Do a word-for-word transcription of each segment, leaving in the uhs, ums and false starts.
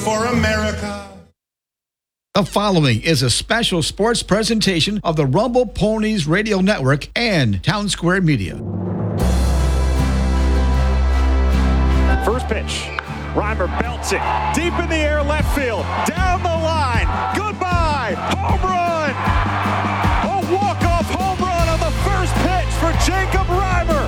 For America. The following is a special sports presentation of the Rumble Ponies Radio Network and Town Square Media. First pitch. Reimer belts it. Deep in the air, left field. Down the line. Goodbye. Home run. A walk-off home run on the first pitch for Jacob Reimer.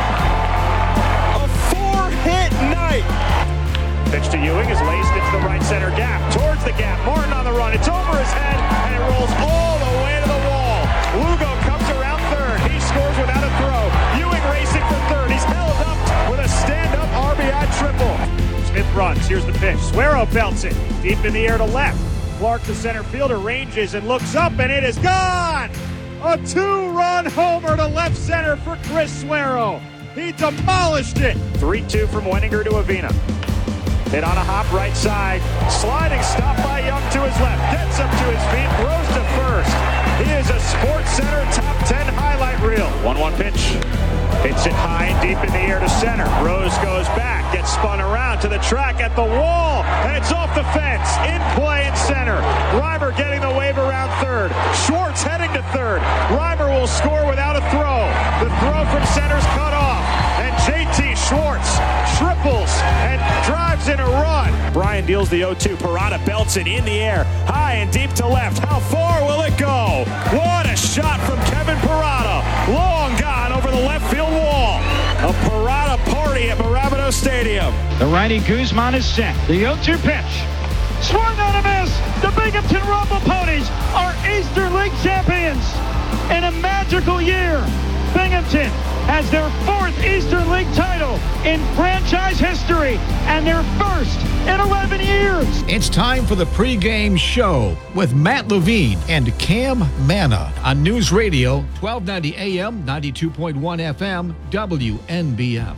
A four-hit night. Pitch to Ewing is laced into the right center gap. Towards the gap. Martin on the run. It's over his head, and it rolls all the way to the wall. Lugo comes around third. He scores without a throw. Ewing racing for third. He's held up with a stand-up R B I triple. Smith runs. Here's the pitch. Suero belts it. Deep in the air to left. Clark, the center fielder, ranges and looks up, and it is gone! A two-run homer to left center for Chris Suero. He demolished it. three two from Wenninger to Avina. Hit on a hop right side. Sliding stop by Young to his left. Gets him to his feet. Throws to first. He is a Sports Center top ten highlight reel. one one pitch. Hits it high and deep in the air to center. Rose goes back. Gets spun around to the track at the wall. And it's off the fence. In play in center. Reimer getting the wave around third. Schwartz heading to third. Reimer will score without a throw. The throw from center's cut off. And J T Schwartz triples and drives in a run. Brian deals the oh two. Parada belts it in the air. High and deep to left. How far will it go? What a shot from Kevin Parada. Long gone over the left field wall. A Parada party at Mirabito Stadium. The righty Guzman is set. The oh two pitch. Swung on a miss. The Binghamton Rumble Ponies are Eastern League champions. In a magical year, Binghamton has their fourth Eastern League title in franchise history and their first in eleven years. It's time for the pregame show with Matt Levine and Cam Manna on News Radio twelve ninety A M, ninety-two point one F M, W N B F.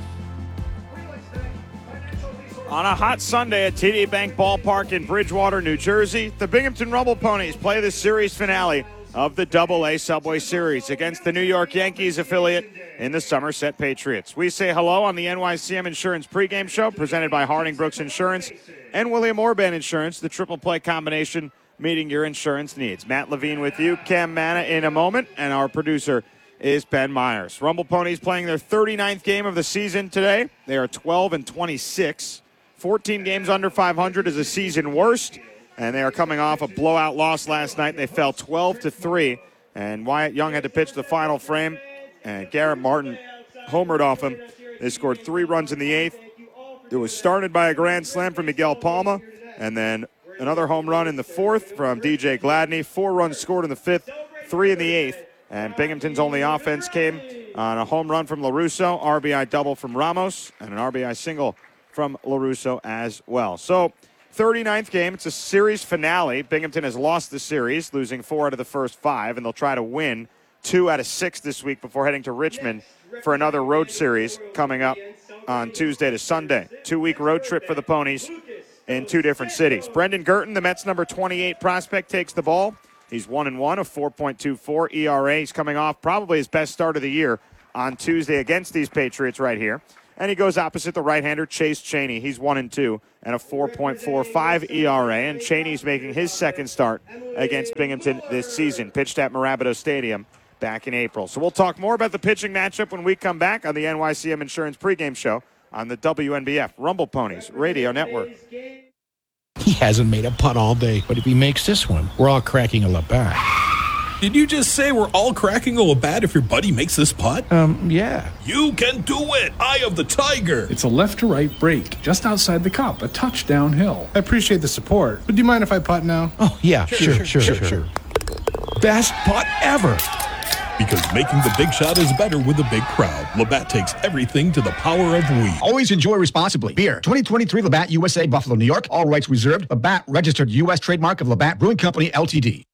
On a hot Sunday at T D Bank Ballpark in Bridgewater, New Jersey, the Binghamton Rumble Ponies play the series finale of the Double A Subway Series against the New York Yankees affiliate in the Somerset Patriots. We say hello on the N Y C M Insurance pregame show presented by Harding Brooks Insurance and William Orban Insurance, the triple play combination meeting your insurance needs. Matt Levine with you, Cam Manna in a moment, and our producer is Ben Myers. Rumble Ponies playing their thirty-ninth game of the season today. They are twelve and twenty-six. fourteen games under five hundred is a season worst. And they are coming off a blowout loss last night. They fell twelve to three, and Wyatt Young had to pitch the final frame, and Garrett Martin homered off him. They scored three runs in the eighth. It was started by a grand slam from Miguel Palma, and then another home run in the fourth from D J Gladney. Four runs scored in the fifth, three in the eighth, and Binghamton's only offense came on a home run from LaRusso, R B I double from Ramos, and an R B I single from LaRusso as well. So, thirty-ninth game. It's a series finale. Binghamton has lost the series, losing four out of the first five, and they'll try to win two out of six this week before heading to Richmond for another road series coming up on Tuesday to Sunday. Two-week road trip for the Ponies in two different cities. Brendan Girton, the Mets' number twenty-eight prospect, takes the ball. He's one and one, a four point two four E R A. He's coming off probably his best start of the year on Tuesday against these Patriots right here. And he goes opposite the right-hander, Chase Cheney. He's one and two and a four point four five E R A. And Cheney's making his second start against Binghamton this season. Pitched at Mirabito Stadium back in April. So we'll talk more about the pitching matchup when we come back on the N Y C M Insurance pregame show on the W N B F Rumble Ponies Radio Network. He hasn't made a putt all day, but if he makes this one, we're all cracking a Labatt. Did you just say we're all cracking a Labatt if your buddy makes this putt? Um, yeah. You can do it! Eye of the Tiger! It's a left-to-right break, just outside the cup, a touch downhill. I appreciate the support, but do you mind if I putt now? Oh, yeah, sure, sure, sure, sure. sure, sure. Best putt ever! Because making the big shot is better with a big crowd. Labatt takes everything to the power of we. Always enjoy responsibly. Beer, twenty twenty-three Labatt U S A, Buffalo, New York. All rights reserved. Labatt, registered U S trademark of Labatt Brewing Company, L T D.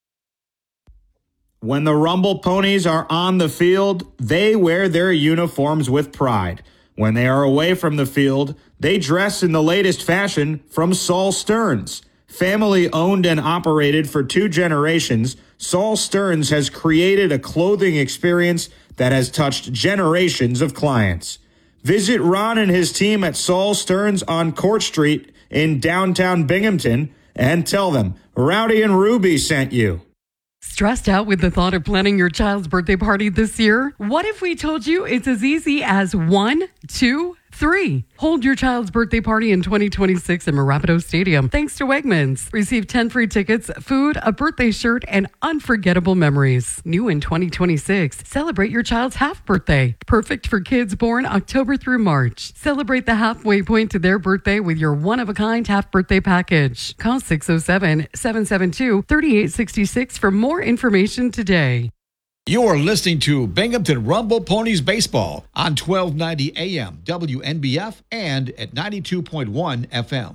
When the Rumble Ponies are on the field, they wear their uniforms with pride. When they are away from the field, they dress in the latest fashion from Saul Stearns. Family owned and operated for two generations, Saul Stearns has created a clothing experience that has touched generations of clients. Visit Ron and his team at Saul Stearns on Court Street in downtown Binghamton and tell them Rowdy and Ruby sent you. Stressed out with the thought of planning your child's birthday party this year? What if we told you it's as easy as one, two, three? Hold your child's birthday party in twenty twenty-six in Marapido Stadium thanks to Wegmans. Receive ten free tickets, food, a birthday shirt, and unforgettable memories. New in twenty twenty-six, celebrate your child's half birthday. Perfect for kids born October through March. Celebrate the halfway point to their birthday with your one-of-a-kind half birthday package. Call six oh seven, seven seven two, three eight six six for more information today. You're listening to Binghamton Rumble Ponies Baseball on twelve ninety A M W N B F and at ninety-two point one F M.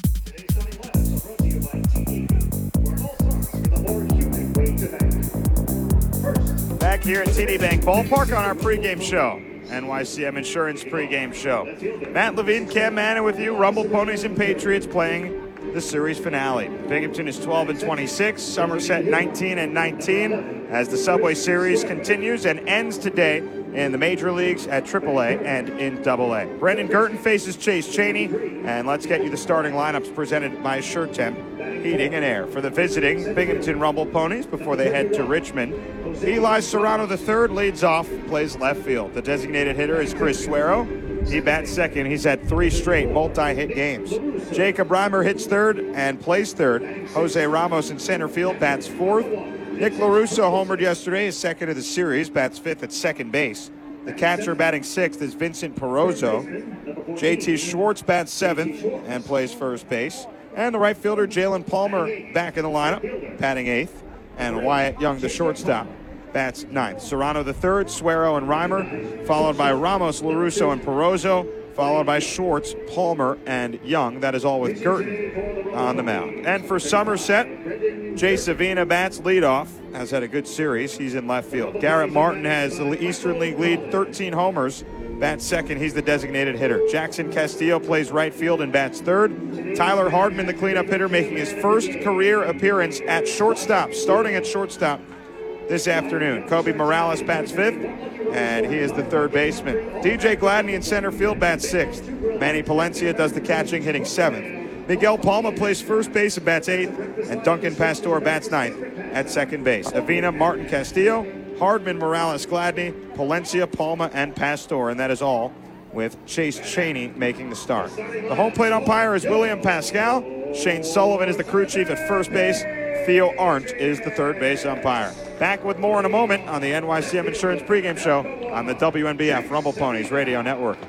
Back here at T D Bank Ballpark on our pregame show. N Y C M Insurance pregame show. Matt Levine, Cam Manna with you. Rumble Ponies and Patriots playing the series finale. Binghamton is twelve and twenty-six, Somerset nineteen and nineteen as the Subway Series continues and ends today in the major leagues at triple A and in double A. Brendan Girton faces Chase Cheney, and let's get you the starting lineups presented by SureTemp Heating and Air for the visiting Binghamton Rumble Ponies before they head to Richmond. Eli Serrano the third leads off, plays left field. The designated hitter is Chris Suero. He bats second. He's had three straight multi-hit games. Jacob Reimer hits third and plays third. Jose Ramos in center field bats fourth. Nick LaRusso homered yesterday, his second of the series, bats fifth at second base. The catcher batting sixth is Vincent Perozzo. J T Schwartz bats seventh and plays first base. And the right fielder, Jalen Palmer, back in the lineup, batting eighth. And Wyatt Young, the shortstop, bats ninth. Serrano the third, Suero and Reimer, followed by Ramos, LaRusso, and Perozzo, followed by Schwartz, Palmer, and Young. That is all with Girton on the mound. And for Somerset, Jay Savina bats leadoff, has had a good series. He's in left field. Garrett Martin has the Eastern League lead, thirteen homers, bats second. He's the designated hitter. Jackson Castillo plays right field and bats third. Tyler Hardman, the cleanup hitter, making his first career appearance at shortstop, starting at shortstop this afternoon. Kobe Morales bats fifth, and he is the third baseman. D J Gladney in center field bats sixth. Manny Palencia does the catching, hitting seventh. Miguel Palma plays first base and bats eighth, and Duncan Pastor bats ninth at second base. Avina, Martin, Castillo, Hardman, Morales, Gladney, Palencia, Palma, and Pastor, and that is all with Chase Cheney making the start. The home plate umpire is William Pascal. Shane Sullivan is the crew chief at first base. Theo Arndt is the third base umpire. Back with more in a moment on the N Y C M Insurance pregame show on the W N B F Rumble Ponies Radio Network.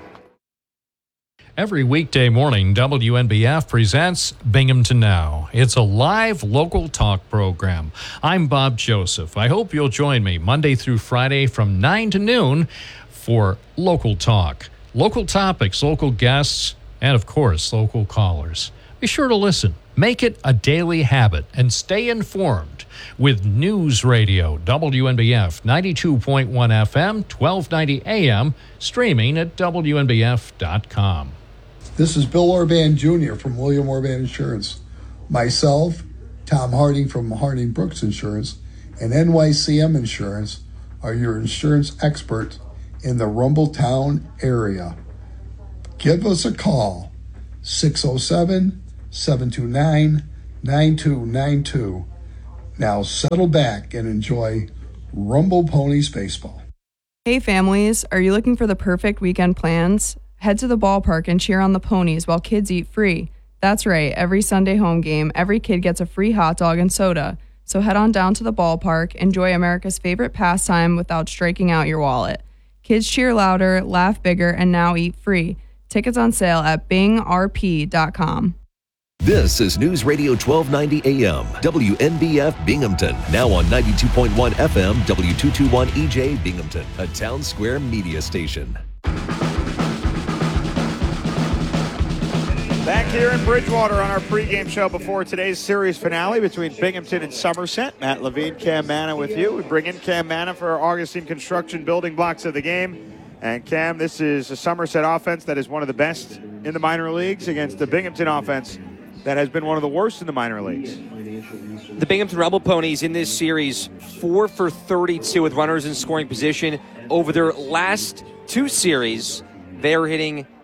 Every weekday morning, W N B F presents Binghamton Now. It's a live local talk program. I'm Bob Joseph. I hope you'll join me Monday through Friday from nine to noon for local talk. Local topics, local guests, and of course, local callers. Be sure to listen. Make it a daily habit and stay informed with News Radio, W N B F ninety-two point one F M, twelve ninety A M, streaming at W N B F dot com. This is Bill Orban Junior from William Orban Insurance. Myself, Tom Harding from Harding Brooks Insurance, and N Y C M Insurance are your insurance experts in the Rumbletown area. Give us a call, six oh seven, seven two nine, nine two nine two. Now settle back and enjoy Rumble Ponies Baseball. Hey families, are you looking for the perfect weekend plans? Head to the ballpark and cheer on the ponies while kids eat free. That's right, every Sunday home game, every kid gets a free hot dog and soda. So head on down to the ballpark, enjoy America's favorite pastime without striking out your wallet. Kids cheer louder, laugh bigger, and now eat free. Tickets on sale at bing r p dot com. This is News Radio twelve ninety A M, W N B F Binghamton, now on ninety-two point one F M, W two twenty-one E J Binghamton, a Town Square media station. Back here in Bridgewater on our pregame show before today's series finale between Binghamton and Somerset. Matt Levine, Cam Manna with you. We bring in Cam Manna for our Augustine Construction building blocks of the game. And Cam, this is a Somerset offense that is one of the best in the minor leagues against the Binghamton offense that has been one of the worst in the minor leagues. The Binghamton Rumble Ponies in this series, four for thirty-two with runners in scoring position. Over their last two series, they're hitting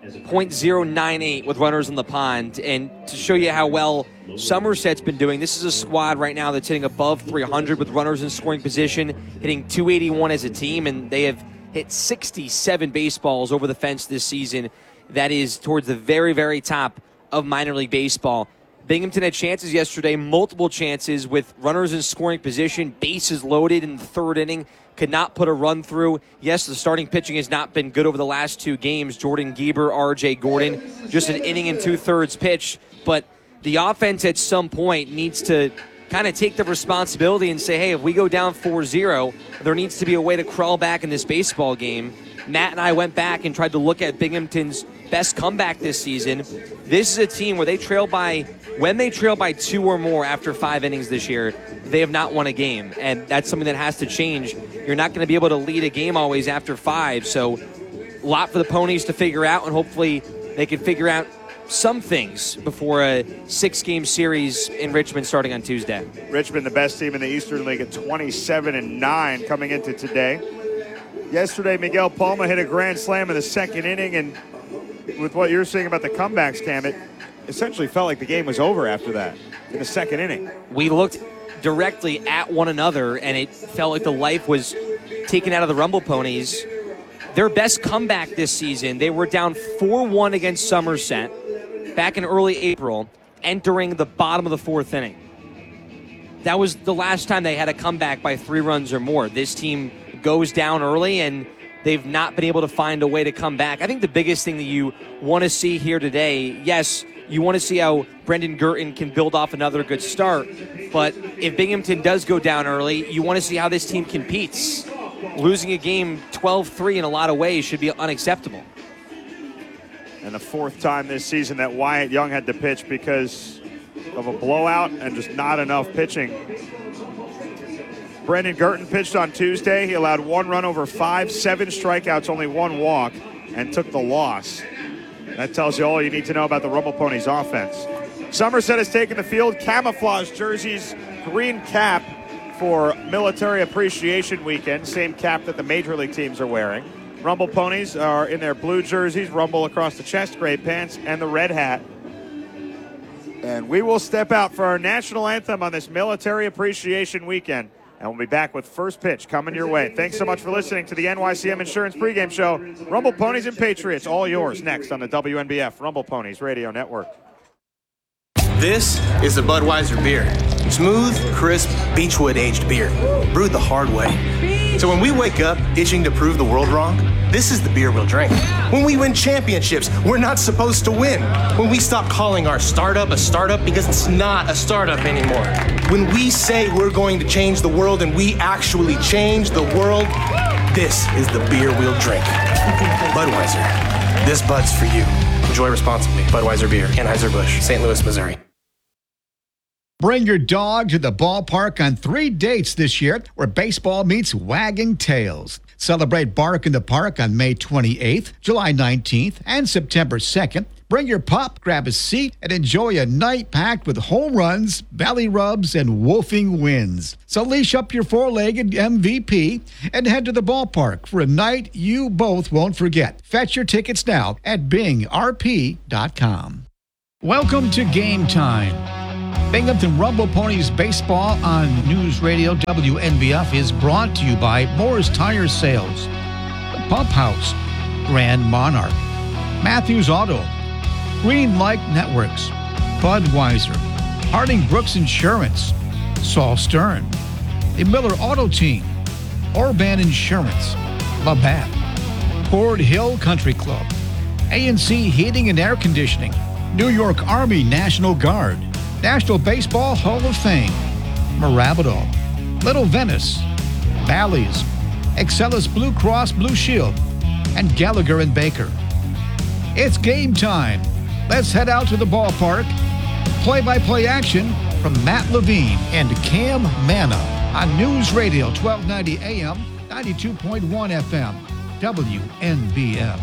point oh nine eight with runners in the pond. And to show you how well Somerset's been doing, this is a squad right now that's hitting above three hundred with runners in scoring position, hitting two eighty-one as a team, and they have hit sixty-seven baseballs over the fence this season. That is towards the very, very top of minor league baseball. Binghamton had chances yesterday, multiple chances with runners in scoring position, bases loaded in the third inning, could not put a run through. Yes, the starting pitching has not been good over the last two games. Jordan Gieber, R J Gordon, just an inning and two-thirds pitch. But the offense at some point needs to kind of take the responsibility and say, hey, if we go down four zero, there needs to be a way to crawl back in this baseball game. Matt and I went back and tried to look at Binghamton's best comeback this season. This is a team where they trail by, when they trail by two or more after five innings this year, they have not won a game. And that's something that has to change. You're not going to be able to lead a game always after five. So a lot for the Ponies to figure out, and hopefully they can figure out some things before a six-game series in Richmond starting on Tuesday. Richmond, the best team in the Eastern League at twenty-seven and nine coming into today. Yesterday, Miguel Palma hit a grand slam in the second inning, and with what you're saying about the comebacks, Cam, it essentially felt like the game was over after that in the second inning. We looked directly at one another, and it felt like the life was taken out of the Rumble Ponies. Their best comeback this season, they were down four one against Somerset back in early April, entering the bottom of the fourth inning. That was the last time they had a comeback by three runs or more. This team goes down early, and they've not been able to find a way to come back. I think the biggest thing that you want to see here today, yes, you want to see how Brendan Girton can build off another good start, but if Binghamton does go down early, you want to see how this team competes. Losing a game twelve three in a lot of ways should be unacceptable. And the fourth time this season that Wyatt Young had to pitch because of a blowout and just not enough pitching. Brendan Girton pitched on Tuesday. He allowed one run over five, seven strikeouts, only one walk, and took the loss. That tells you all you need to know about the Rumble Ponies offense. Somerset has taken the field, camouflage jerseys, green cap for Military Appreciation Weekend, same cap that the Major League teams are wearing. Rumble Ponies are in their blue jerseys, Rumble across the chest, gray pants, and the red hat. And we will step out for our national anthem on this Military Appreciation Weekend. And we'll be back with first pitch coming your way. Thanks so much for listening to the N Y C M Insurance pregame show. Rumble Ponies and Patriots, all yours next on the W N B F Rumble Ponies Radio Network. This is the Budweiser beer. Smooth, crisp, Beechwood aged beer, brewed the hard way. So when we wake up itching to prove the world wrong, this is the beer we'll drink. When we win championships, we're not supposed to win. When we stop calling our startup a startup because it's not a startup anymore. When we say we're going to change the world and we actually change the world, this is the beer we'll drink. Budweiser. This Bud's for you. Enjoy responsibly. Budweiser Beer, Anheuser-Busch, Saint Louis, Missouri. Bring your dog to the ballpark on three dates this year where baseball meets wagging tails. Celebrate Bark in the Park on May twenty-eighth, July nineteenth, and September second. Bring your pup, grab a seat, and enjoy a night packed with home runs, belly rubs, and woofing wins. So leash up your four-legged M V P and head to the ballpark for a night you both won't forget. Fetch your tickets now at bing r p dot com. Welcome to Game Time. Binghamton Rumble Ponies Baseball on News Radio W N B F is brought to you by Moore's Tire Sales, The Pump House, Grand Monarch, Matthews Auto, Green Light Networks, Budweiser, Harding Brooks Insurance, Saul Stern, the Miller Auto Team, Orban Insurance, Labatt, Ford Hill Country Club, A and C Heating and Air Conditioning, New York Army National Guard, National Baseball Hall of Fame, Marabito, Little Venice, Bally's, Excellus Blue Cross Blue Shield, and Gallagher and Baker. It's game time. Let's head out to the ballpark. Play-by-play action from Matt Levine and Cam Manna on News Radio twelve ninety A M, ninety-two point one F M, W N B F.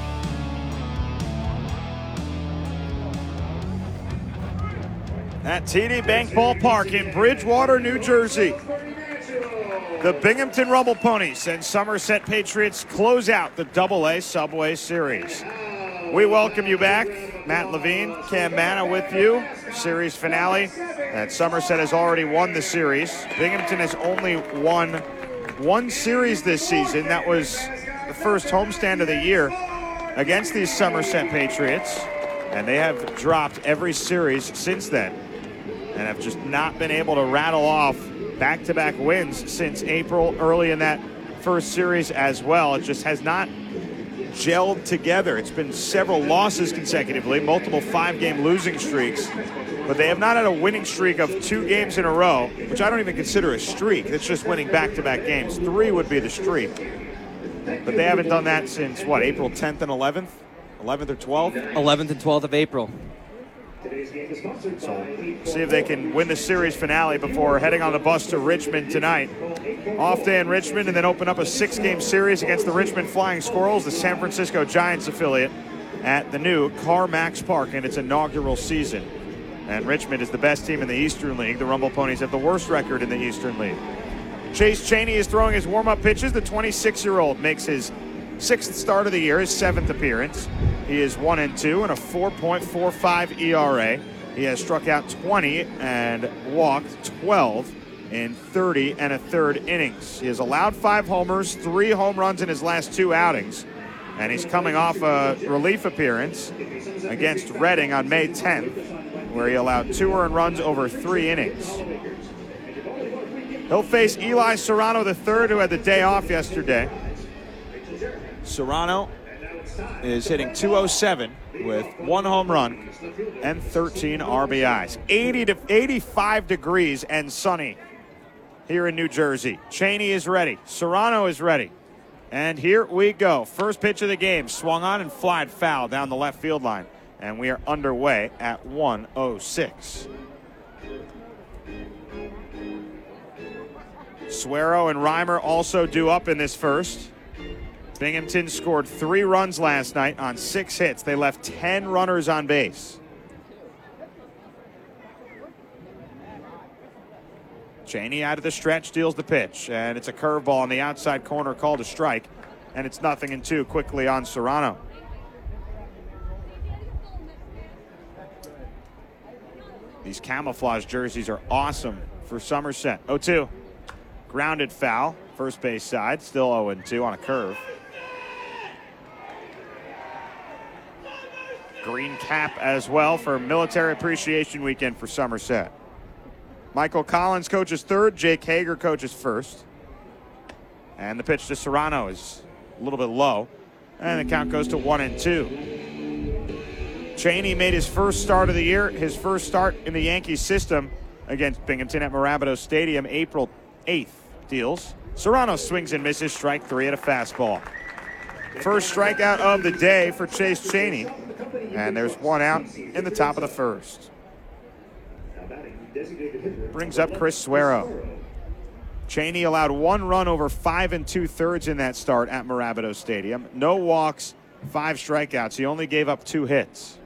At T D Bank Ballpark in Bridgewater, New Jersey, the Binghamton Rumble Ponies and Somerset Patriots close out the double A Subway Series. We welcome you back. Matt Levine, Cam Manna with you. Series finale. And Somerset has already won the series. Binghamton has only won one series this season. That was the first homestand of the year against these Somerset Patriots. And they have dropped every series since then. And have just not been able to rattle off back-to-back wins since April, early in that first series as well. It just has not gelled together. It's been several losses consecutively, multiple five-game losing streaks, but they have not had a winning streak of two games in a row, which I don't even consider a streak. It's just winning back-to-back games. Three would be the streak. But they haven't done that since, what, April tenth and eleventh? eleventh or twelfth? eleventh and twelfth of April. So see if they can win the series finale before heading on the bus to Richmond tonight. Off day in Richmond, and then open up a six-game series against the Richmond Flying Squirrels, the San Francisco Giants affiliate, at the new CarMax Park in its inaugural season. And Richmond is the best team in the Eastern League. The Rumble Ponies have the worst record in the Eastern League. Chase Cheney is throwing his warm-up pitches. The twenty-six-year-old makes his sixth start of the year, his seventh appearance. He is one and two and a four point four five E R A. He has struck out twenty and walked twelve in thirty and a third innings. He has allowed five homers, three home runs in his last two outings, and he's coming off a relief appearance against Reading on May tenth, where he allowed two earned runs over three innings. He'll face Eli Serrano the third, who had the day off yesterday. Serrano is hitting two oh seven with one home run and thirteen R B Is. eighty to eighty-five degrees and sunny here in New Jersey. Cheney is ready. Serrano is ready. And here we go. First pitch of the game. Swung on and flied foul down the left field line. And we are underway at one oh six. Suero and Reimer also due up in this first. Binghamton scored three runs last night on six hits. They left ten runners on base. Cheney out of the stretch, deals the pitch, and it's a curveball on the outside corner called a strike, and it's nothing and two quickly on Serrano. These camouflage jerseys are awesome for Somerset. oh two. Grounded foul, first base side, still oh and two on a curve. Green cap as well for Military Appreciation Weekend for Somerset. Michael Collins coaches third, Jake Hager coaches first. And the pitch to Serrano is a little bit low. And the count goes to one and two. Cheney made his first start of the year, his first start in the Yankees system against Binghamton at Marabito Stadium, April eighth. Deals. Serrano swings and misses, strike three at a fastball. First strikeout of the day for Chase Cheney. And there's one out in the top of the first. Brings up Chris Suero. Cheney allowed one run over five and two-thirds in that start at Marabito Stadium. No walks, five strikeouts. He only gave up two hits.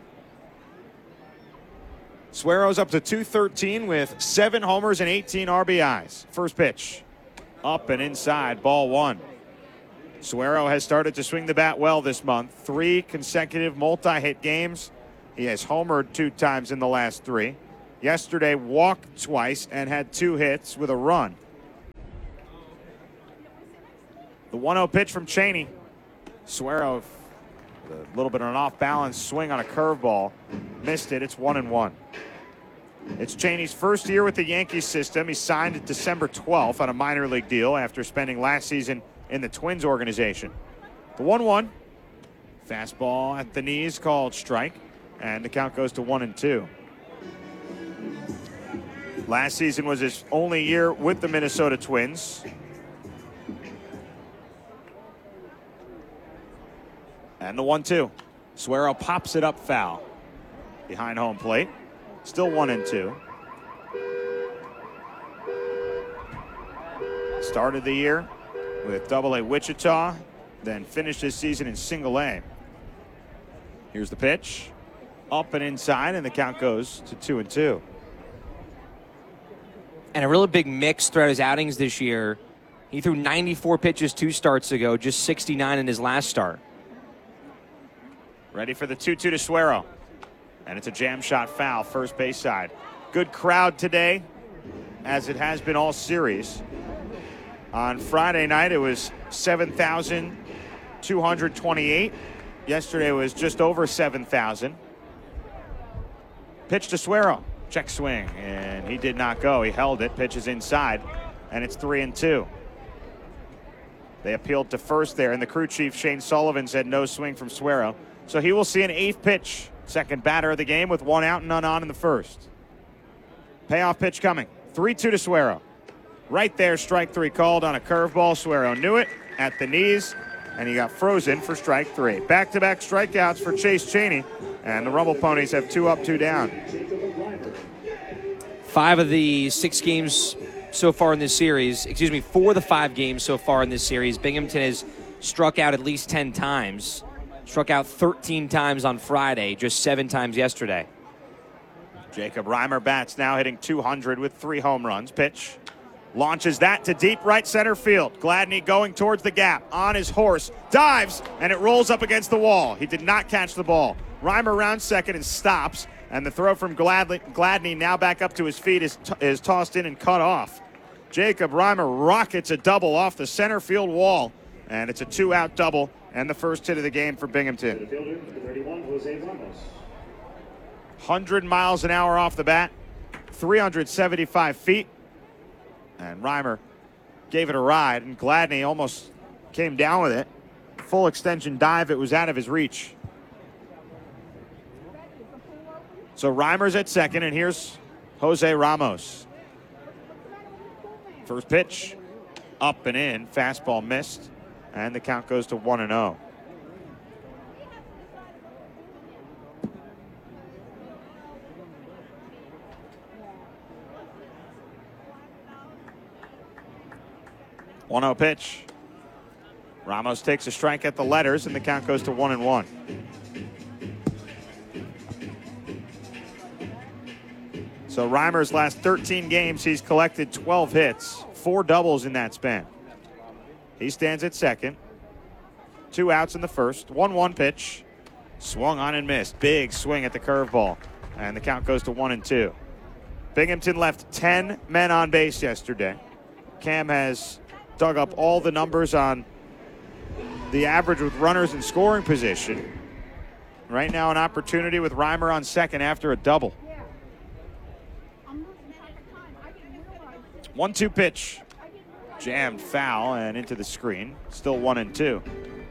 Suero's up to two thirteen with seven homers and eighteen R B Is. First pitch. Up and inside, ball one. Suero has started to swing the bat well this month. Three consecutive multi-hit games. He has homered two times in the last three. Yesterday, walked twice and had two hits with a run. The one oh pitch from Cheney. Suero, a little bit of an off-balance swing on a curveball. Missed it. It's one and one. It's Cheney's first year with the Yankees system. He signed December twelfth on a minor league deal after spending last season in the Twins organization. The one one. Fastball at the knees called strike. And the count goes to one and two. Last season was his only year with the Minnesota Twins. And the one two. Suero pops it up foul. Behind home plate. Still one and two. Started the year with Double A Wichita, then finished his season in Single A. Here's the pitch. Up and inside, and the count goes to two and two. And a really big mix throughout his outings this year. He threw ninety-four pitches two starts ago, just sixty-nine in his last start. Ready for the two two to Suero. And it's a jam shot foul, first base side. Good crowd today, as it has been all series. On Friday night, it was seven thousand two hundred twenty-eight. Yesterday was just over seven thousand. Pitch to Suero. Check swing, and he did not go. He held it. Pitches inside, and it's three and two. They appealed to first there, and the crew chief, Shane Sullivan, said no swing from Suero. So he will see an eighth pitch. Second batter of the game with one out and none on in the first. Payoff pitch coming. three two to Suero. Right there, strike three called on a curveball. Suero knew it at the knees, and he got frozen for strike three. Back-to-back strikeouts for Chase Chaney, and the Rumble Ponies have two up, two down. Five of the six games so far in this series, excuse me, four of the five games so far in this series, Binghamton has struck out at least ten times. Struck out thirteen times on Friday, just seven times yesterday. Jacob Reimer bats now, hitting two hundred with three home runs. Pitch. Launches that to deep right center field. Gladney going towards the gap on his horse. Dives, and it rolls up against the wall. He did not catch the ball. Reimer rounds second and stops. And the throw from Gladney, Gladney now back up to his feet is, t- is tossed in and cut off. Jacob Reimer rockets a double off the center field wall. And it's a two-out double and the first hit of the game for Binghamton. one hundred miles an hour off the bat, three hundred seventy-five feet. And Reimer gave it a ride, and Gladney almost came down with it. Full extension dive, it was out of his reach. So Reimer's at second, and here's Jose Ramos. First pitch, up and in, fastball missed, and the count goes to one and oh. one oh pitch. Ramos takes a strike at the letters, and the count goes to one and one. So Reimer's last thirteen games, he's collected twelve hits, four doubles in that span. He stands at second. Two outs in the first. one one pitch. Swung on and missed. Big swing at the curveball. And the count goes to one and two. Binghamton left ten men on base yesterday. Cam has dug up all the numbers on the average with runners in scoring position. Right now an opportunity with Reimer on second after a double. one two pitch. Jammed foul and into the screen. Still one and two.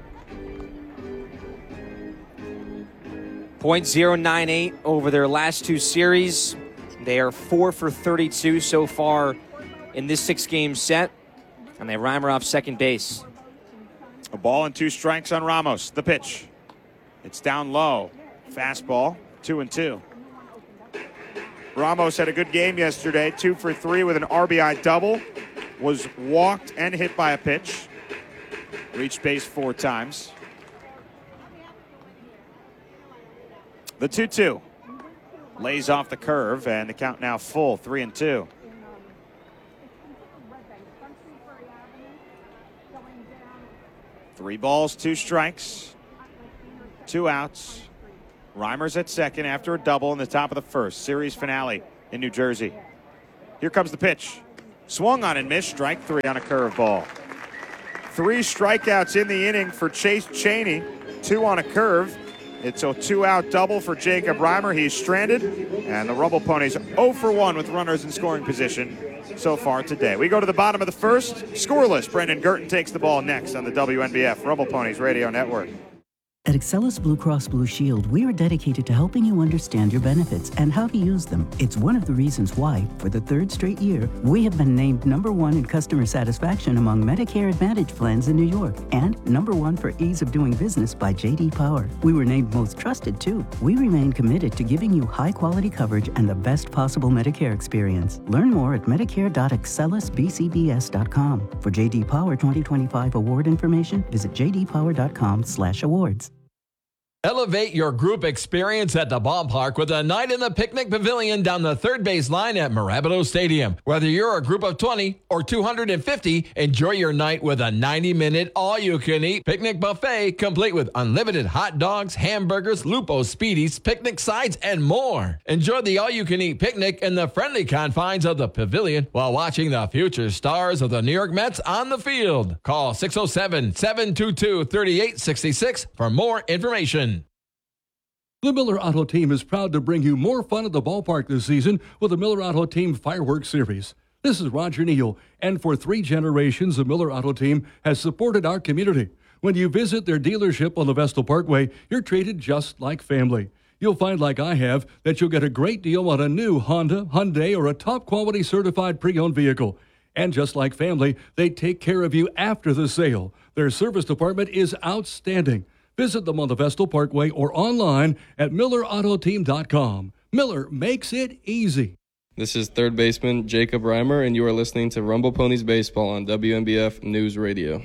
point oh nine eight over their last two series. They are four for thirty-two so far in this six-game set. And they Reimer off second base. A ball and two strikes on Ramos. The pitch. It's down low. Fastball. Two and two. Ramos had a good game yesterday. Two for three with an R B I double. Was walked and hit by a pitch. Reached base four times. The two two. Lays off the curve, and the count now full. Three and two. Three balls, two strikes, two outs. Reimer's at second after a double in the top of the first. Series finale in New Jersey. Here comes the pitch. Swung on and missed. Strike three on a curveball. Three strikeouts in the inning for Chase Chaney. Two on a curve. It's a two-out double for Jacob Reimer. He's stranded. And the Rumble Ponies oh for one with runners in scoring position so far today. We go to the bottom of the first. Scoreless. Brendan Girton takes the ball next on the W N B F Rumble Ponies Radio Network. At Excellus Blue Cross Blue Shield, we are dedicated to helping you understand your benefits and how to use them. It's one of the reasons why, for the third straight year, we have been named number one in customer satisfaction among Medicare Advantage plans in New York and number one for ease of doing business by J D Power. We were named most trusted, too. We remain committed to giving you high-quality coverage and the best possible Medicare experience. Learn more at medicare dot excellus b c b s dot com. For J D Power twenty twenty-five award information, visit j d power dot com slash awards. Elevate your group experience at the ballpark with a night in the picnic pavilion down the third base line at Marabito Stadium. Whether you're a group of twenty or two hundred fifty, enjoy your night with a ninety-minute all-you-can-eat picnic buffet complete with unlimited hot dogs, hamburgers, Lupo Speedies, picnic sides, and more. Enjoy the all-you-can-eat picnic in the friendly confines of the pavilion while watching the future stars of the New York Mets on the field. Call six oh seven, seven two two, three eight six six for more information. The Miller Auto Team is proud to bring you more fun at the ballpark this season with the Miller Auto Team Fireworks Series. This is Roger Neal, and for three generations, the Miller Auto Team has supported our community. When you visit their dealership on the Vestal Parkway, you're treated just like family. You'll find, like I have, that you'll get a great deal on a new Honda, Hyundai, or a top-quality certified pre-owned vehicle. And just like family, they take care of you after the sale. Their service department is outstanding. Visit them on the Vestal Parkway or online at miller auto team dot com. Miller makes it easy. This is third baseman Jacob Reimer, and you are listening to Rumble Ponies Baseball on W N B F News Radio.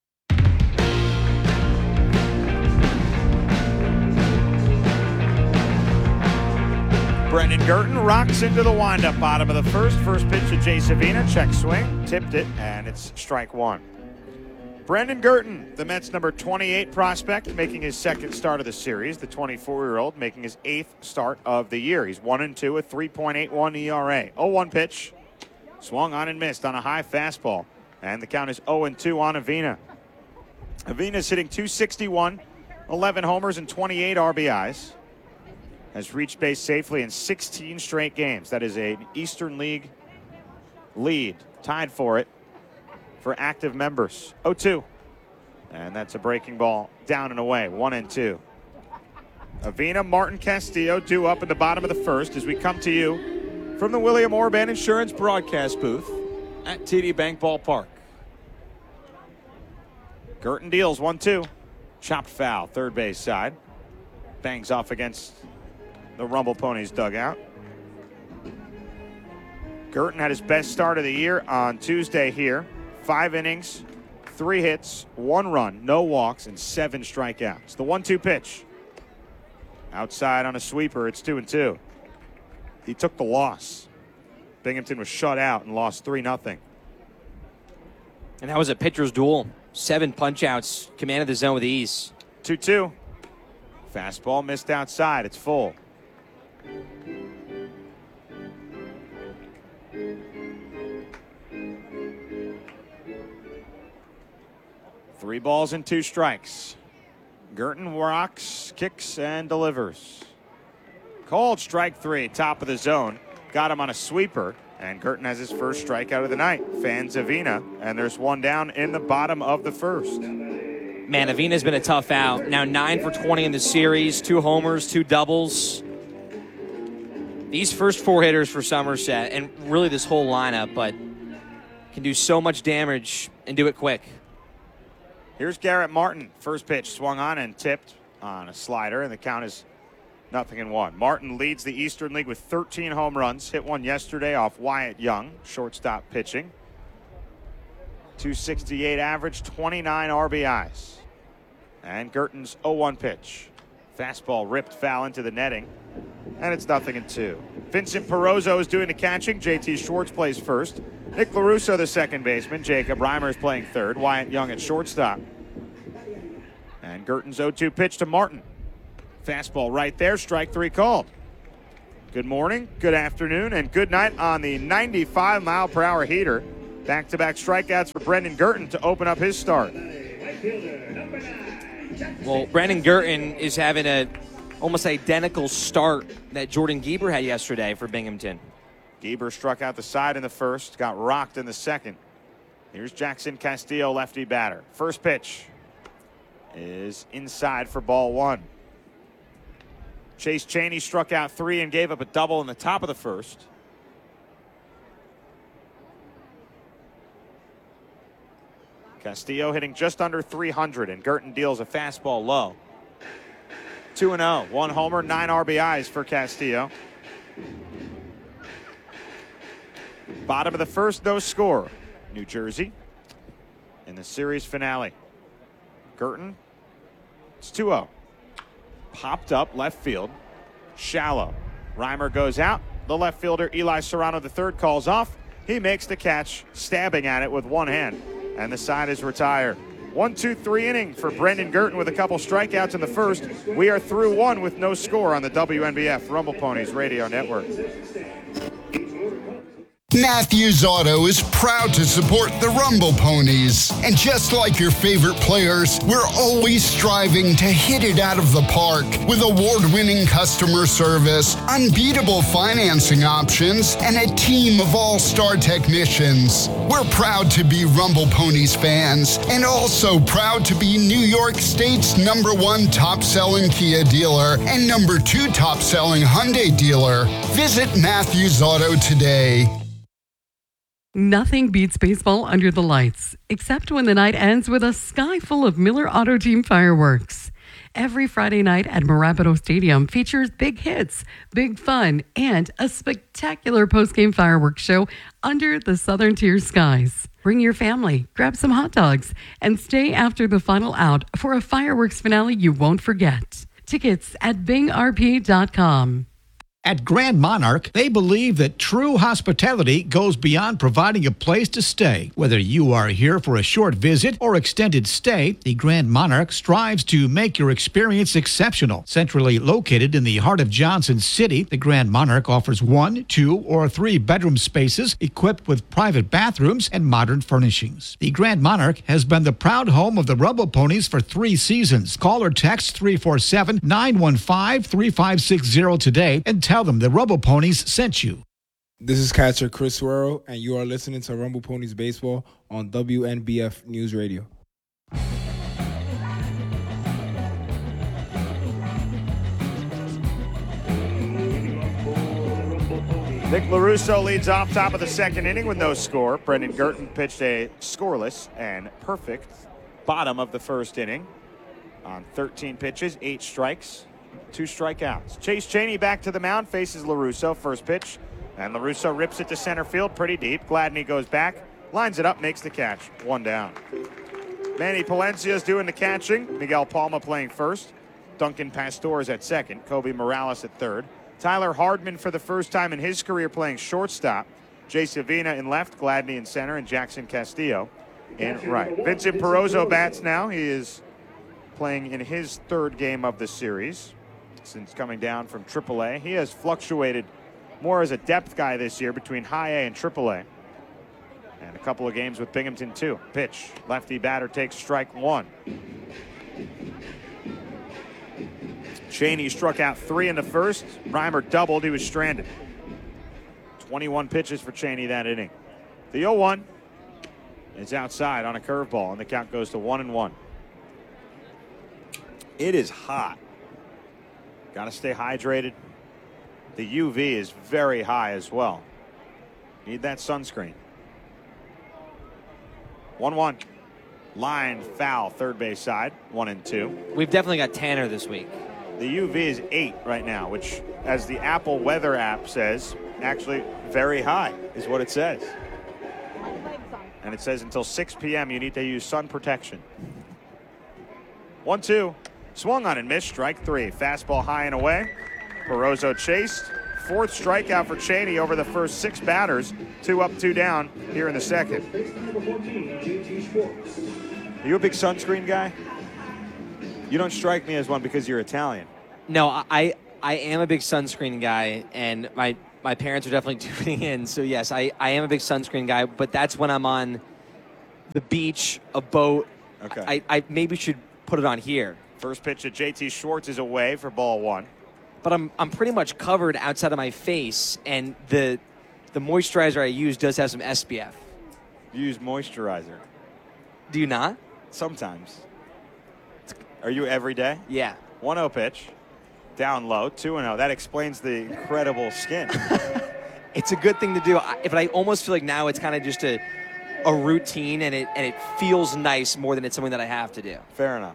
Brendan Girton rocks into the windup, bottom of the first. First pitch to Jay Savina, check swing, tipped it, and it's strike one. Brendan Girton, the Mets' number twenty-eight prospect, making his second start of the series. The twenty-four-year-old making his eighth start of the year. He's one and two with three point eight one E R A. oh one pitch, swung on and missed on a high fastball, and the count is oh and two on Avina. Avina's hitting two sixty-one, eleven homers and twenty-eight R B Is. Has reached base safely in sixteen straight games. That is an Eastern League lead, tied for it for active members. oh two. And that's a breaking ball down and away. one and two. Avina, Martin Castillo due up in the bottom of the first as we come to you from the William Orban Insurance broadcast booth at T D Bank Ballpark. Girton deals one two. Chopped foul, third base side. Bangs off against the Rumble Ponies dugout. Girton had his best start of the year on Tuesday here. Five innings, three hits, one run, no walks, and seven strikeouts. The one two pitch. Outside on a sweeper, it's two and two. He took the loss. Binghamton was shut out and lost three nothing. And that was a pitcher's duel. Seven punch-outs, commanded the zone with ease. two two. Fastball missed outside. It's full. Three balls and two strikes. Girton rocks, kicks, and delivers. Called strike three, top of the zone. Got him on a sweeper, and Girton has his first strikeout of the night. Fans Avina, and there's one down in the bottom of the first. Man, Avina's been a tough out. Now nine for twenty in the series, two homers, two doubles. These first four hitters for Somerset, and really this whole lineup, but can do so much damage and do it quick. Here's Garrett Martin. First pitch swung on and tipped on a slider, and the count is nothing in one. Martin leads the Eastern League with thirteen home runs. Hit one yesterday off Wyatt Young, shortstop pitching. two sixty-eight average, twenty-nine R B Is. And Girton's oh one pitch. Fastball ripped foul into the netting, and it's nothing in two. Vincent Perozzo is doing the catching. J T Schwartz plays first. Nick LaRusso, the second baseman. Jacob Reimer is playing third. Wyatt Young at shortstop. And Girton's oh two pitch to Martin. Fastball right there, strike three called. Good morning, good afternoon, and good night on the ninety-five mile per hour heater. Back-to-back strikeouts for Brendan Girton to open up his start. Well, Brendan Girton is having a almost identical start that Jordan Gieber had yesterday for Binghamton. Gieber struck out the side in the first, got rocked in the second. Here's Jackson Castillo, lefty batter. First pitch is inside for ball one. Chase Chaney struck out three and gave up a double in the top of the first. Castillo hitting just under three hundred, and Girton deals a fastball low. two and oh, one homer, nine R B Is for Castillo. Bottom of the first, no score. New Jersey in the series finale. Girton, it's two oh. popped up left field. Shallow. Reimer goes out. The left fielder, Eli Serrano the third, calls off. He makes the catch, stabbing at it with one hand, and the side is retired. One, two, three inning for Brendan Girton with a couple strikeouts in the first. We are through one with no score on the W N B F Rumble Ponies Radio Network. Matthews Auto is proud to support the Rumble Ponies. And just like your favorite players, we're always striving to hit it out of the park with award-winning customer service, unbeatable financing options, and a team of all-star technicians. We're proud to be Rumble Ponies fans and also proud to be New York State's number one top-selling Kia dealer and number two top-selling Hyundai dealer. Visit Matthews Auto today. Nothing beats baseball under the lights, except when the night ends with a sky full of Miller Auto Team fireworks. Every Friday night at Marapeto Stadium features big hits, big fun, and a spectacular post-game fireworks show under the Southern Tier skies. Bring your family, grab some hot dogs, and stay after the final out for a fireworks finale you won't forget. Tickets at bing r p dot com. At Grand Monarch, they believe that true hospitality goes beyond providing a place to stay. Whether you are here for a short visit or extended stay, the Grand Monarch strives to make your experience exceptional. Centrally located in the heart of Johnson City, the Grand Monarch offers one, two, or three bedroom spaces equipped with private bathrooms and modern furnishings. The Grand Monarch has been the proud home of the Rumble Ponies for three seasons. Call or text three four seven, nine one five, three five six zero today and tell them the Rumble Ponies sent you. This is catcher Chris Suero, and you are listening to Rumble Ponies Baseball on W N B F News Radio. Nick LaRusso leads off top of the second inning with no score. Brendan Girton pitched a scoreless and perfect bottom of the first inning on thirteen pitches, eight strikes. Two strikeouts. Chase Cheney back to the mound, faces LaRusso. First pitch, and LaRusso rips it to center field pretty deep. Gladney goes back, lines it up, makes the catch. One down. Manny Palencia's doing the catching. Miguel Palma playing first. Duncan Pastores at second. Kobe Morales at third. Tyler Hardman for the first time in his career playing shortstop. Jay Savina in left, Gladney in center, and Jackson Castillo in right. Vincent Perozzo bats now. He is playing in his third game of the series since coming down from triple A. He has fluctuated more as a depth guy this year between high A and triple A. And a couple of games with Binghamton too. Pitch, lefty batter takes strike one. Cheney struck out three in the first. Reimer doubled, he was stranded. twenty-one pitches for Cheney that inning. The oh one is outside on a curveball, and the count goes to one and one. It is hot. Got to stay hydrated. The U V is very high as well. Need that sunscreen. one one. Line foul, third base side, one and two. We've definitely got Tanner this week. The U V is eight right now, which, as the Apple Weather app says, actually very high is what it says. And it says until six p.m. you need to use sun protection. one two. Swung on and missed, strike three. Fastball high and away. Perozzo chased. Fourth strikeout for Cheney over the first six batters. Two up, two down here in the second. Are you a big sunscreen guy? You don't strike me as one because you're Italian. No, I I am a big sunscreen guy, and my, my parents are definitely tuning in. So, yes, I, I am a big sunscreen guy, but that's when I'm on the beach, a boat. Okay. I, I maybe should put it on here. First pitch at J T Schwartz is away for ball one. But I'm I'm pretty much covered outside of my face, and the the moisturizer I use does have some S P F. You use moisturizer. Do you not? Sometimes. Are you every day? Yeah. one oh pitch. Down low, two and oh. That explains the incredible skin. It's a good thing to do. I, but I almost feel like now it's kind of just a a routine, and it and it feels nice more than it's something that I have to do. Fair enough.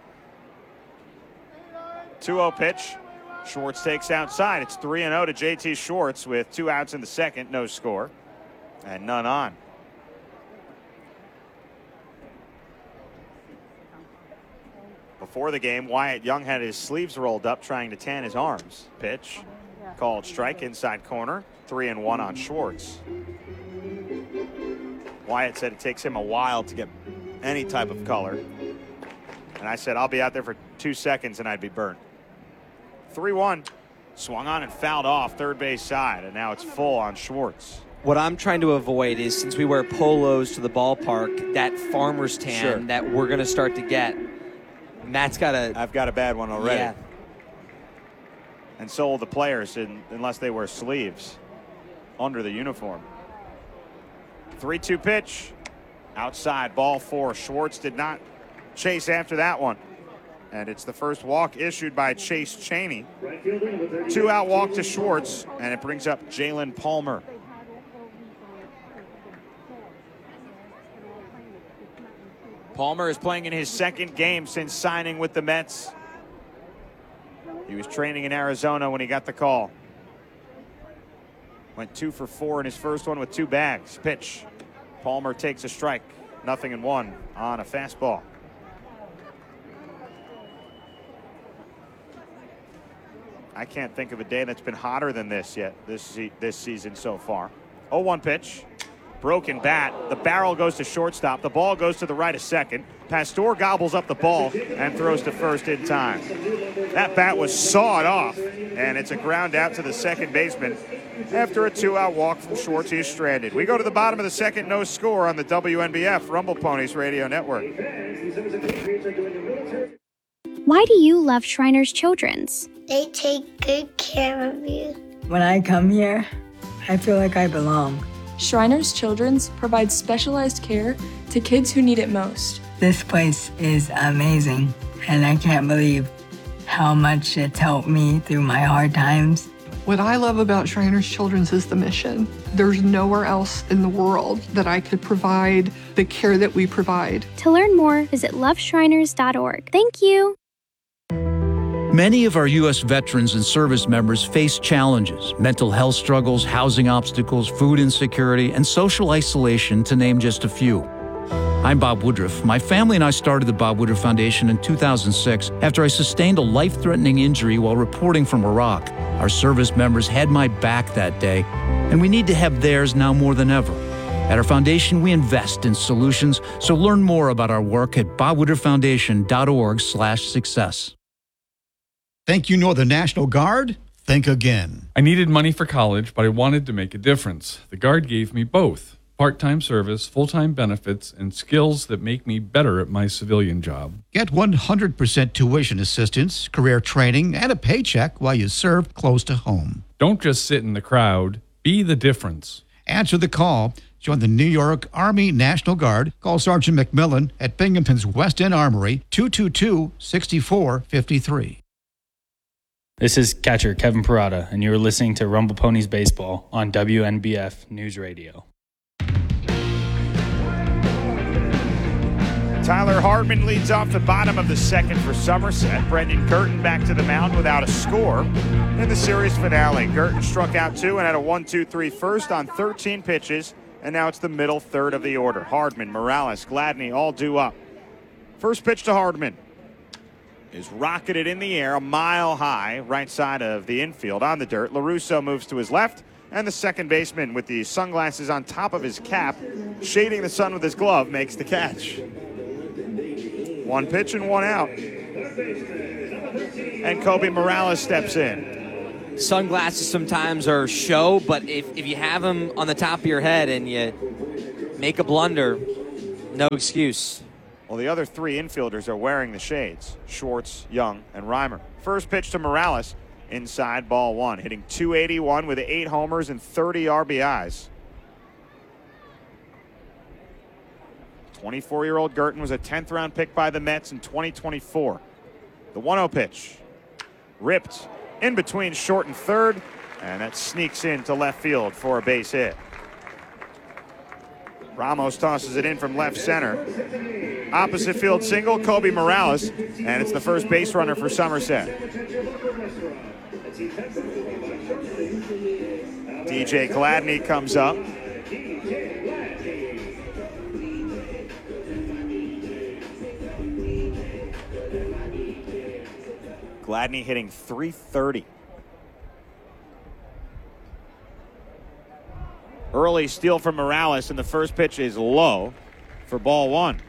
two oh pitch. Schwartz takes outside. It's three and oh to J T Schwartz with two outs in the second, no score, and none on. Before the game, Wyatt Young had his sleeves rolled up trying to tan his arms. Pitch called strike inside corner. Three and one on Schwartz. Wyatt said it takes him a while to get any type of color. And I said, I'll be out there for two seconds and I'd be burnt. three one. Swung on and fouled off third base side. And now it's full on Schwartz. What I'm trying to avoid is, since we wear polos to the ballpark, that farmer's tan Sure. that we're going to start to get. Matt's got a... I've got a bad one already. Yeah. And so will the players, in, unless they wear sleeves under the uniform. three two pitch. Outside, ball four. Schwartz did not chase after that one. And it's the first walk issued by Chase Chaney. Two out walk to Schwartz, and it brings up Jalen Palmer. Palmer is playing in his second game since signing with the Mets. He was training in Arizona when he got the call. Went two for four in his first one with two bags. Pitch. Palmer takes a strike. Nothing in one on a fastball. I can't think of a day that's been hotter than this yet this se- this season so far. oh one pitch. Broken bat. The barrel goes to shortstop. The ball goes to the right of second. Pastor gobbles up the ball and throws to first in time. That bat was sawed off, and it's a ground out to the second baseman. After a two-out walk from Schwartz, he's stranded. We go to the bottom of the second, no score on the W N B F Rumble Ponies Radio Network. Why do you love Shriners Children's? They take good care of you. When I come here, I feel like I belong. Shriners Children's provides specialized care to kids who need it most. This place is amazing, and I can't believe how much it's helped me through my hard times. What I love about Shriners Children's is the mission. There's nowhere else in the world that I could provide the care that we provide. To learn more, visit love shriners dot org. Thank you. Many of our U S veterans and service members face challenges: mental health struggles, housing obstacles, food insecurity, and social isolation, to name just a few. I'm Bob Woodruff. My family and I started the Bob Woodruff Foundation in two thousand six after I sustained a life-threatening injury while reporting from Iraq. Our service members had my back that day, and we need to have theirs now more than ever. At our foundation, we invest in solutions, so learn more about our work at bob woodruff foundation dot org slash success. Think you know the National Guard? Think again. I needed money for college, but I wanted to make a difference. The Guard gave me both: part-time service, full-time benefits, and skills that make me better at my civilian job. Get one hundred percent tuition assistance, career training, and a paycheck while you serve close to home. Don't just sit in the crowd. Be the difference. Answer the call. Join the New York Army National Guard. Call Sergeant McMillan at Binghamton's West End Armory, two two two, six four five three. This is catcher Kevin Parada, and you're listening to Rumble Ponies Baseball on W N B F News Radio. Tyler Hartman leads off the bottom of the second for Somerset. Brendan Girton back to the mound without a score in the series finale. Girton struck out two and had a one two three first on thirteen pitches, and now it's the middle third of the order. Hardman, Morales, Gladney all due up. First pitch to Hardman is rocketed in the air a mile high, right side of the infield on the dirt. LaRusso moves to his left, and the second baseman with the sunglasses on top of his cap, shading the sun with his glove, makes the catch. One pitch and one out. And Kobe Morales steps in. Sunglasses sometimes are show, but if, if you have them on the top of your head and you make a blunder, no excuse. Well, the other three infielders are wearing the shades: Schwartz, Young, and Reimer. First pitch to Morales, inside, ball one, hitting two eighty-one with eight homers and thirty R B Is. twenty-four-year-old Girton was a tenth round pick by the Mets in twenty twenty-four. The one oh pitch, ripped in between short and third, and that sneaks into left field for a base hit. Ramos tosses it in from left center. Opposite field single, Kobe Morales, and it's the first base runner for Somerset. D J Gladney comes up. Gladney hitting three thirty. Early steal from Morales, and the first pitch is low for ball one.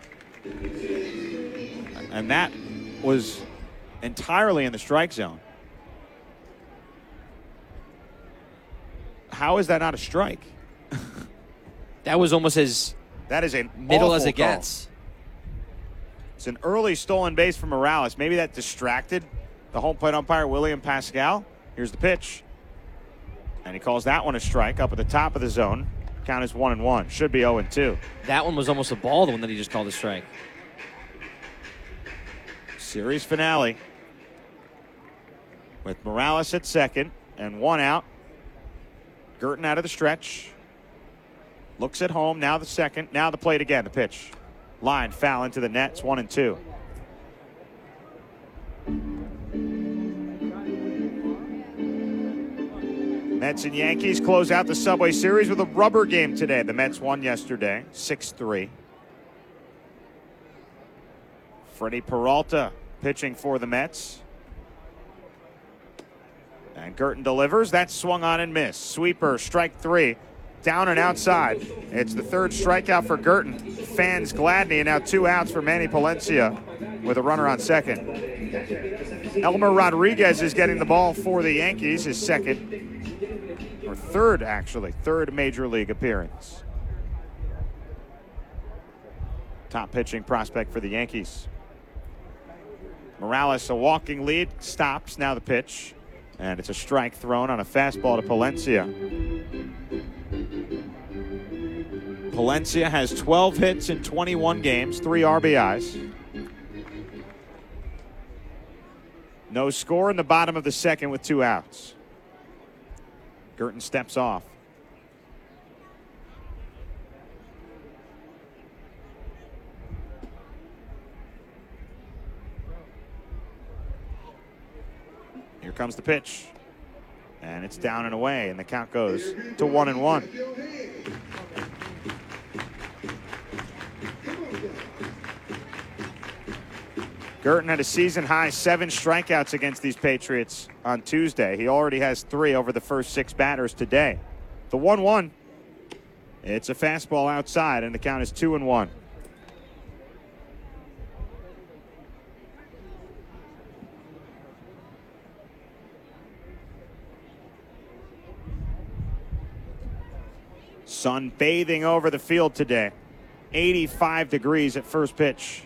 And that was entirely in the strike zone. How is that not a strike? That was almost as that is a middle as it call. gets. It's an early stolen base from Morales. Maybe that distracted the home plate umpire, William Pascal. Here's the pitch. And he calls that one a strike up at the top of the zone. Count is one and one. Should be oh and two. That one was almost a ball, the one that he just called a strike. Series finale with Morales at second and one out. Girton out of the stretch. Looks at home. Now the second. Now the plate again. The pitch. Line foul into the net. It's one and two. Mets and Yankees close out the Subway Series with a rubber game today. The Mets won yesterday, six three. Freddie Peralta pitching for the Mets. And Girton delivers. That's swung on and missed. Sweeper, strike three. Down and outside. It's the third strikeout for Girton. Fans Gladney, and now two outs for Manny Palencia with a runner on second. Elmer Rodriguez is getting the ball for the Yankees, his second, or third actually, third major league appearance. Top pitching prospect for the Yankees. Morales, a walking lead, stops. Now the pitch. And it's a strike thrown on a fastball to Palencia. Palencia has twelve hits in twenty-one games, three R B Is. No score in the bottom of the second with two outs. Girton steps off. Here comes the pitch. And it's down and away, and the count goes to one and one. Girton had a season-high seven strikeouts against these Patriots on Tuesday. He already has three over the first six batters today. The one one, it's a fastball outside, and the count is two and one. Sun bathing over the field today. eighty-five degrees at first pitch.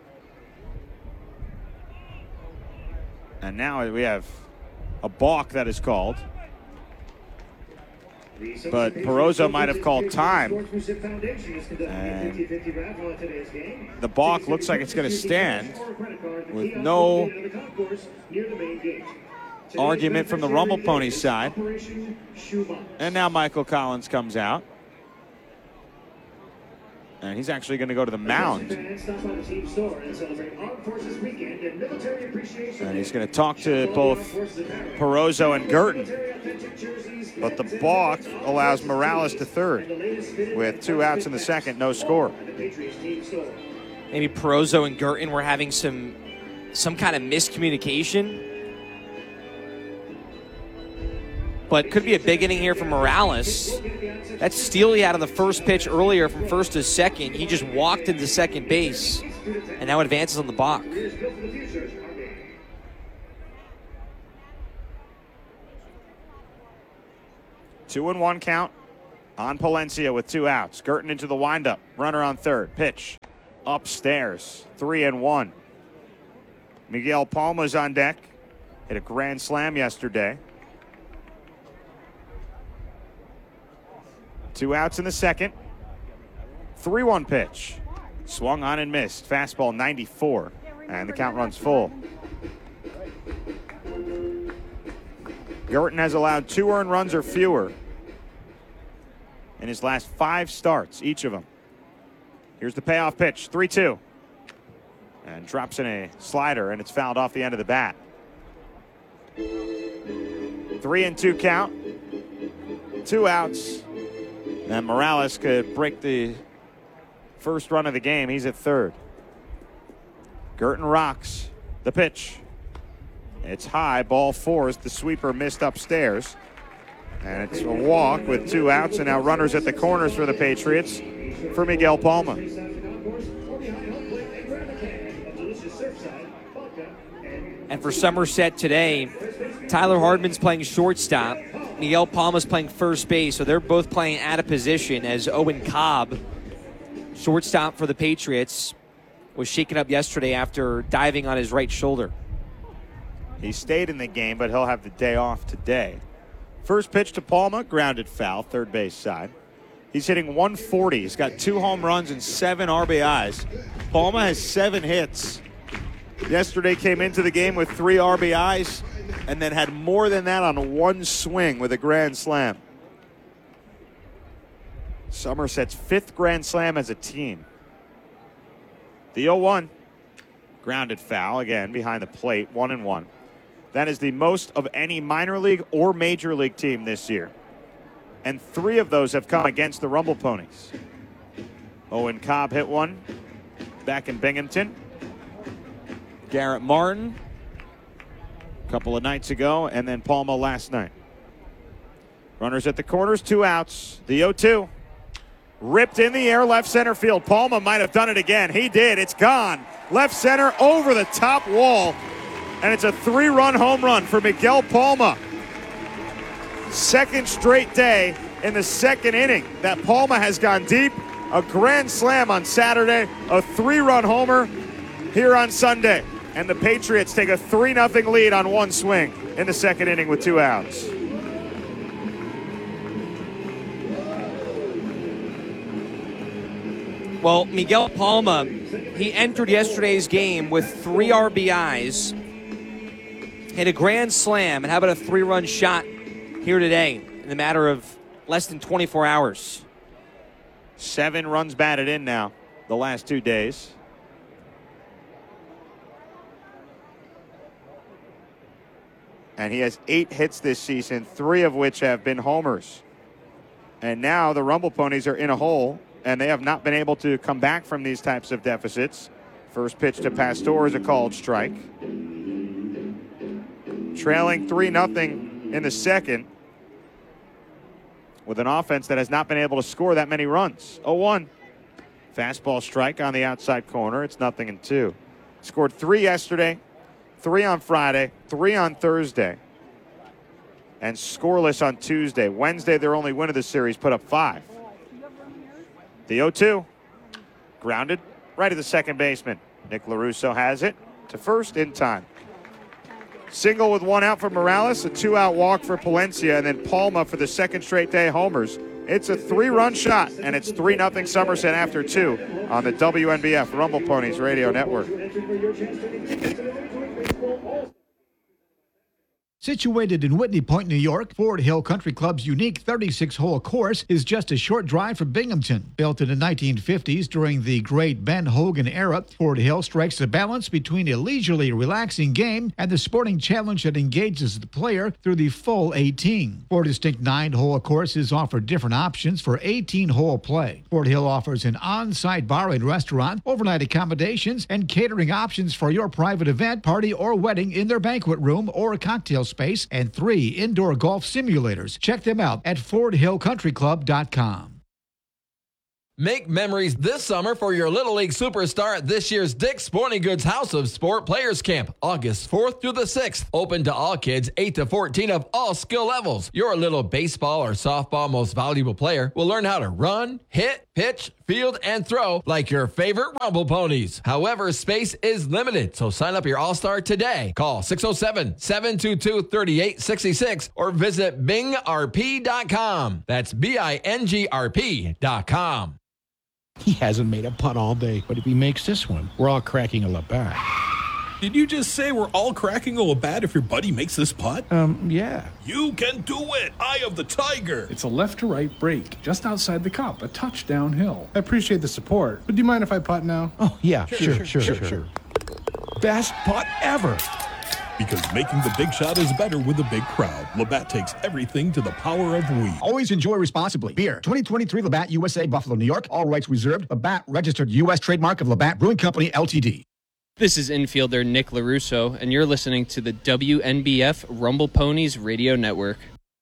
And now we have a balk that is called. But Perozo might have called time. And the balk looks like it's going to stand with no argument from the Rumble Ponies side. And now Michael Collins comes out. And he's actually going to go to the mound. And he's going to talk to both Perozo and Girton. But the balk allows Morales to third. With two outs in the second, no score. Maybe Perozo and Girton were having some some kind of miscommunication. But could be a big inning here for Morales. That steal he had on the first pitch earlier from first to second, he just walked into second base and now advances on the balk. Two and one count on Palencia with two outs. Girton into the windup. Runner on third. Pitch upstairs. Three and one. Miguel Palma's on deck. Hit a grand slam yesterday. Two outs in the second. three one pitch. Swung on and missed. Fastball ninety-four. And the count runs full. Girton has allowed two earned runs or fewer in his last five starts, each of them. Here's the payoff pitch. three two. And drops in a slider, and it's fouled off the end of the bat. Three and two count. Two outs. And Morales could break the first run of the game. He's at third. Girton rocks. The pitch. It's high, ball four as the sweeper missed upstairs. And it's a walk with two outs, and now runners at the corners for the Patriots for Miguel Palma. And for Somerset today, Tyler Hardman's playing shortstop. Miguel Palma's playing first base, so they're both playing out of position as Owen Cobb, shortstop for the Patriots, was shaken up yesterday after diving on his right shoulder. He stayed in the game, but he'll have the day off today. First pitch to Palma, grounded foul, third base side. He's hitting one forty. He's got two home runs and seven R B Is. Palma has seven hits. Yesterday came into the game with three R B Is and then had more than that on one swing with a grand slam. Somerset's fifth grand slam as a team. The oh one, grounded foul, again behind the plate, one and one. That is the most of any minor league or major league team this year. And three of those have come against the Rumble Ponies. Owen Cobb hit one back in Binghamton. Garrett Martin a couple of nights ago, and then Palma last night. Runners at the corners, two outs. The oh two. Ripped in the air, left center field. Palma might have done it again. He did. It's gone. Left center over the top wall. And it's a three-run home run for Miguel Palma. Second straight day in the second inning that Palma has gone deep. A grand slam on Saturday. A three-run homer here on Sunday. And the Patriots take a three nothing lead on one swing in the second inning with two outs. Well, Miguel Palma, he entered yesterday's game with three R B Is, hit a grand slam, and how about a three-run shot here today in the matter of less than twenty-four hours? Seven runs batted in now the last two days. And he has eight hits this season, three of which have been homers. And now the Rumble Ponies are in a hole, and they have not been able to come back from these types of deficits. First pitch to Pastor is a called strike. Trailing three nothing in the second with an offense that has not been able to score that many runs. oh one. Fastball strike on the outside corner. It's nothing and two. Scored three yesterday, three on Friday, three on Thursday, and scoreless on Tuesday. Wednesday, their only win of the series, put up five. The oh two, grounded right at the second baseman. Nick LaRusso has it to first in time. Single with one out for Morales, a two-out walk for Palencia, and then Palma for the second straight day homers. It's a three-run shot, and it's three nothing Somerset after two on the W N B F Rumble Ponies Radio Network. Situated in Whitney Point, New York, Ford Hill Country Club's unique thirty-six hole course is just a short drive from Binghamton. Built in the nineteen fifties during the great Ben Hogan era, Ford Hill strikes a balance between a leisurely, relaxing game and the sporting challenge that engages the player through the full eighteen. Four distinct nine-hole courses offer different options for eighteen-hole play. Ford Hill offers an on-site bar and restaurant, overnight accommodations, and catering options for your private event, party, or wedding in their banquet room or cocktail space, and three indoor golf simulators. Check them out at ford hill country club dot com. Make memories this summer for your Little League superstar at this year's Dick's Sporting Goods House of Sport Players Camp, August fourth through the sixth. Open to all kids eight to fourteen of all skill levels. Your little baseball or softball most valuable player will learn how to run, hit, pitch, field, and throw like your favorite Rumble Ponies. However, space is limited, so sign up your All-Star today. Call six oh seven, seven two two, three eight six six or visit bing r p dot com. That's B I N G R P dot com. He hasn't made a putt all day, but if he makes this one, we're all cracking a Labatt. Did you just say we're all cracking a Labatt if your buddy makes this putt? Um, yeah. You can do it! Eye of the Tiger! It's a left-to-right break, just outside the cup, a touch downhill. I appreciate the support, but do you mind if I putt now? Oh, yeah, sure, sure, sure, sure. sure. sure. Best putt ever! Because making the big shot is better with a big crowd. Labatt takes everything to the power of we. Always enjoy responsibly. Beer. twenty twenty-three Labatt U S A, Buffalo, New York. All rights reserved. Labatt registered U S trademark of Labatt Brewing Company, L T D. This is infielder Nick LaRusso, and you're listening to the W N B F Rumble Ponies Radio Network.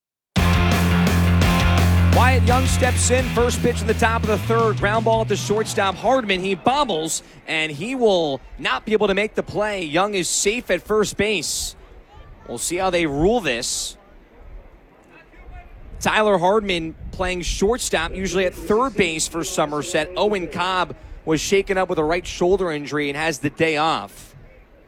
Wyatt Young steps in, first pitch in the top of the third, ground ball at the shortstop. Hardman, he bobbles, and he will not be able to make the play. Young is safe at first base. We'll see how they rule this. Tyler Hardman playing shortstop, usually at third base for Somerset. Owen Cobb was shaken up with a right shoulder injury and has the day off.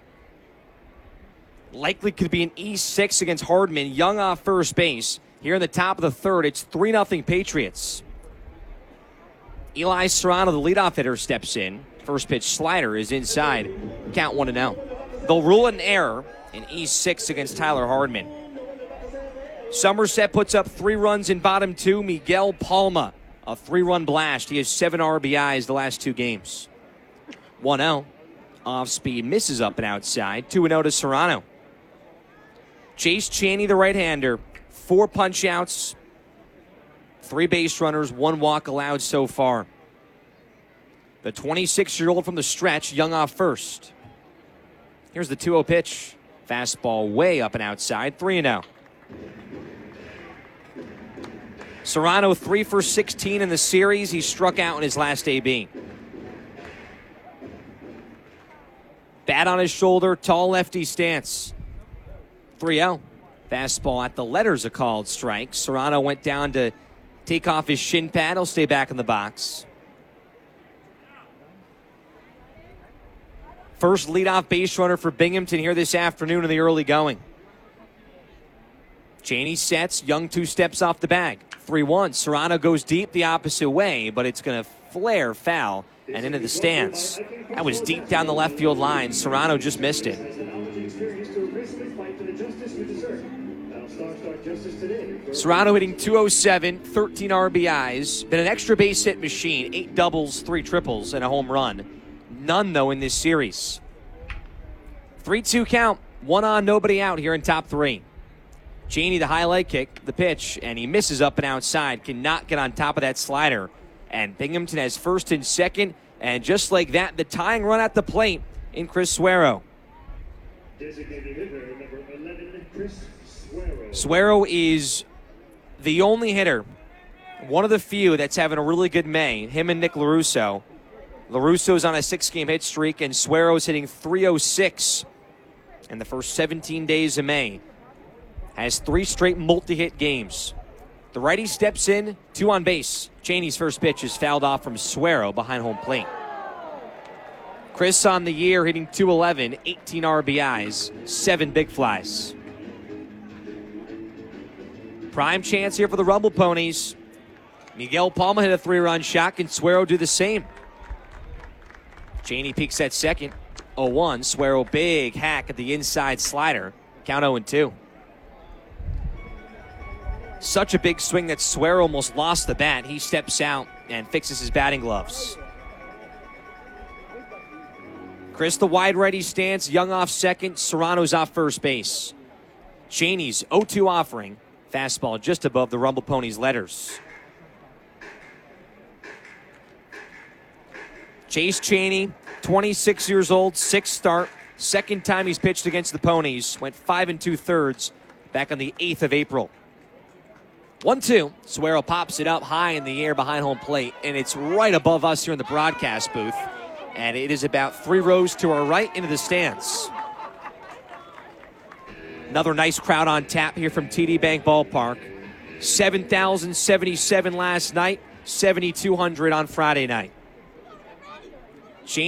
Likely could be an E six against Hardman. Young off first base. Here in the top of the third, it's three nothing Patriots. Eli Serrano, the leadoff hitter, steps in. First pitch slider is inside. Count one and out. They'll rule an error, an E six against Tyler Hardman. Somerset puts up three runs in bottom two. Miguel Palma, a three-run blast. He has seven R B Is the last two games. one oh. Off speed, misses up and outside. two and oh to Serrano. Chase Chaney, the right-hander. Four punch-outs. Three base runners, one walk allowed so far. The twenty-six-year-old from the stretch, Young off first. Here's the two oh pitch. Fastball way up and outside. three and oh. Serrano three for sixteen in the series. He struck out in his last A B. Bat on his shoulder, tall lefty stance. three oh. Fastball at the letters, a called strike. Serrano went down to take off his shin pad. He'll stay back in the box. First leadoff base runner for Binghamton here this afternoon in the early going. Chaney sets, Young two steps off the bag. three one. Serrano goes deep the opposite way, but it's going to flare foul and into the stands. That was deep down the left field line. Serrano just missed it. Serrano hitting two oh seven, thirteen R B Is. Been an extra base hit machine. Eight doubles, three triples, and a home run. None, though, in this series. three two count. One on, nobody out here in top three. Chaney, the highlight kick, the pitch, and he misses up and outside. Cannot get on top of that slider. And Binghamton has first and second. And just like that, the tying run at the plate in Chris Suero. Suero is the only hitter, one of the few that's having a really good May. Him and Nick LaRusso. LaRusso's on a six-game hit streak, and Suero's hitting three oh six in the first seventeen days of May. Has three straight multi-hit games. The righty steps in, two on base. Chaney's first pitch is fouled off from Suero behind home plate. Chris on the year hitting two eleven, eighteen R B Is, seven big flies. Prime chance here for the Rumble Ponies. Miguel Palma hit a three-run shot. Can Suero do the same? Chaney peeks at second. oh one. Suero big hack at the inside slider. Count oh and two. Such a big swing that Suero almost lost the bat. He steps out and fixes his batting gloves. Chris, the wide righty stance. Young off second. Serrano's off first base. Chaney's oh two offering. Fastball just above the Rumble Ponies letters. Chase Chaney, twenty-six years old, sixth start. Second time he's pitched against the Ponies. Went five and two-thirds back on the eighth of April. one two. Suero pops it up high in the air behind home plate, and it's right above us here in the broadcast booth. And it is about three rows to our right into the stands. Another nice crowd on tap here from T D Bank Ballpark. seven thousand seventy-seven last night, seven thousand two hundred on Friday night.